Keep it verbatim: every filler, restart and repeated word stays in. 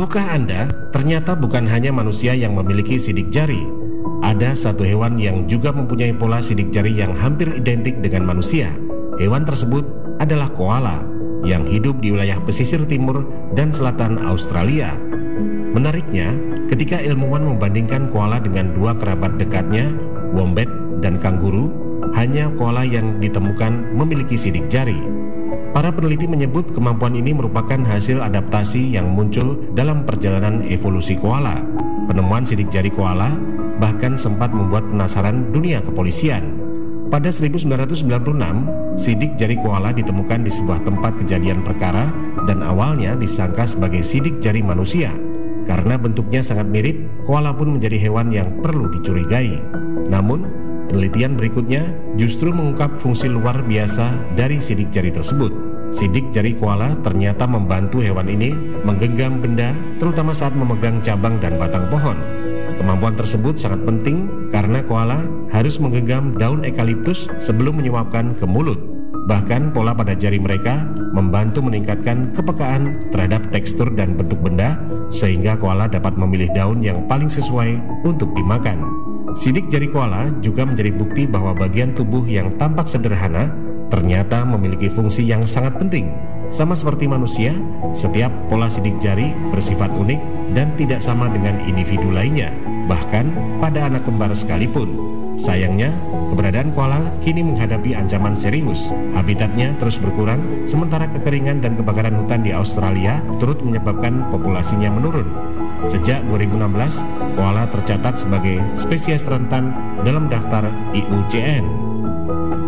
Tahukah Anda, ternyata bukan hanya manusia yang memiliki sidik jari. Ada satu hewan yang juga mempunyai pola sidik jari yang hampir identik dengan manusia. Hewan tersebut adalah koala yang hidup di wilayah pesisir timur dan selatan Australia. Menariknya, ketika ilmuwan membandingkan koala dengan dua kerabat dekatnya, wombat dan kanguru, hanya koala yang ditemukan memiliki sidik jari. Para peneliti menyebut kemampuan ini merupakan hasil adaptasi yang muncul dalam perjalanan evolusi koala. Penemuan sidik jari koala bahkan sempat membuat penasaran dunia kepolisian. Pada seribu sembilan ratus sembilan puluh enam, sidik jari koala ditemukan di sebuah tempat kejadian perkara dan awalnya disangka sebagai sidik jari manusia. Karena bentuknya sangat mirip, koala pun menjadi hewan yang perlu dicurigai. Namun, penelitian berikutnya justru mengungkap fungsi luar biasa dari sidik jari tersebut. Sidik jari koala ternyata membantu hewan ini menggenggam benda, terutama saat memegang cabang dan batang pohon. Kemampuan tersebut sangat penting karena koala harus menggenggam daun eukaliptus sebelum menyuapkan ke mulut. Bahkan pola pada jari mereka membantu meningkatkan kepekaan terhadap tekstur dan bentuk benda, sehingga koala dapat memilih daun yang paling sesuai untuk dimakan. Sidik jari koala juga menjadi bukti bahwa bagian tubuh yang tampak sederhana ternyata memiliki fungsi yang sangat penting. Sama seperti manusia, setiap pola sidik jari bersifat unik dan tidak sama dengan individu lainnya, bahkan pada anak kembar sekalipun. Sayangnya, keberadaan koala kini menghadapi ancaman serius. Habitatnya terus berkurang, sementara kekeringan dan kebakaran hutan di Australia turut menyebabkan populasinya menurun. Sejak dua ribu enam belas, koala tercatat sebagai spesies rentan dalam daftar I U C N.